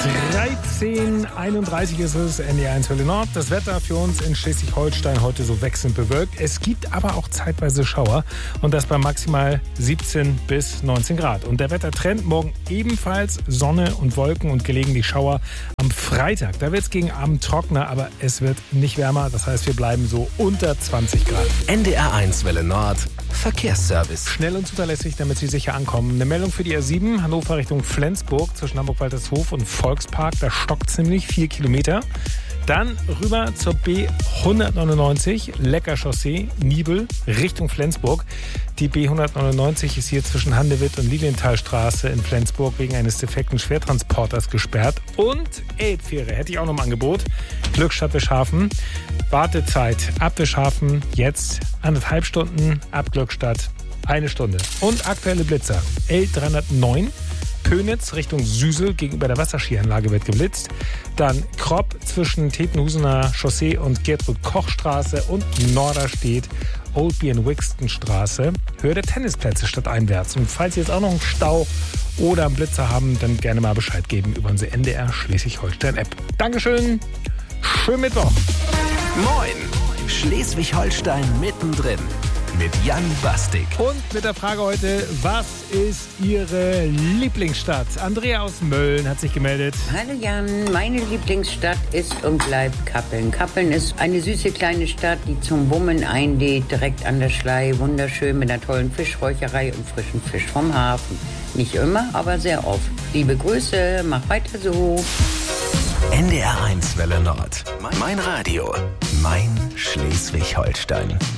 13:31 ist es, NDR1 Welle Nord. Das Wetter für uns in Schleswig-Holstein heute so wechselnd bewölkt. Es gibt aber auch zeitweise Schauer und das bei maximal 17 bis 19 Grad. Und der Wettertrend morgen ebenfalls Sonne und Wolken und gelegentlich Schauer. Am Freitag, da wird es gegen Abend trockener, aber es wird nicht wärmer. Das heißt, wir bleiben so unter 20 Grad. NDR1 Welle Nord. Verkehrsservice. Schnell und zuverlässig, damit Sie sicher ankommen. Eine Meldung für die A7, Hannover Richtung Flensburg, zwischen Hamburg-Waltershof und Volkspark. Da stockt ziemlich 4 Kilometer. Dann rüber zur B199, Lecker Chaussee, Nibel, Richtung Flensburg. Die B199 ist hier zwischen Handewitt und Lilienthalstraße in Flensburg wegen eines defekten Schwertransporters gesperrt. Und Elbfähre hätte ich auch noch im Angebot. Glückstadt Wischhafen. Wartezeit ab Wischhafen jetzt 1,5 Stunden, ab Glückstadt 1 Stunde. Und aktuelle Blitzer. L309. Pönitz Richtung Süsel gegenüber der Wasserskianlage wird geblitzt. Dann Kropp zwischen Tetenhusener Chaussee und Gertrud-Koch-Straße und Norderstedt, Oldby und Wixton-Straße. Höhe der Tennisplätze statt einwärts. Und falls Sie jetzt auch noch einen Stau oder einen Blitzer haben, dann gerne mal Bescheid geben über unsere NDR Schleswig-Holstein-App. Dankeschön, schönen Mittwoch. Moin, Schleswig-Holstein mittendrin. Mit Jan Bastik. Und mit der Frage heute, was ist Ihre Lieblingsstadt? Andrea aus Mölln hat sich gemeldet. Hallo Jan, meine Lieblingsstadt ist und bleibt Kappeln. Kappeln ist eine süße kleine Stadt, die zum Wummen einlädt, direkt an der Schlei. Wunderschön mit einer tollen Fischräucherei und frischen Fisch vom Hafen. Nicht immer, aber sehr oft. Liebe Grüße, mach weiter so. NDR1 Welle Nord. Mein Radio, mein Schleswig-Holstein.